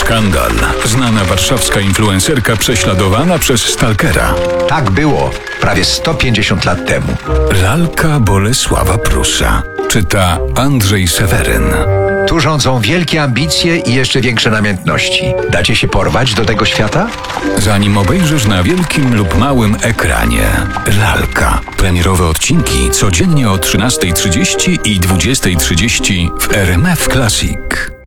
Skandal. Znana warszawska influencerka prześladowana przez stalkera. Tak było prawie 150 lat temu. Lalka Bolesława Prusa. Czyta Andrzej Seweryn. Tu rządzą wielkie ambicje i jeszcze większe namiętności. Dacie się porwać do tego świata? Zanim obejrzysz na wielkim lub małym ekranie. Lalka. Premierowe odcinki codziennie o 13:30 i 20:30 w RMF Classic.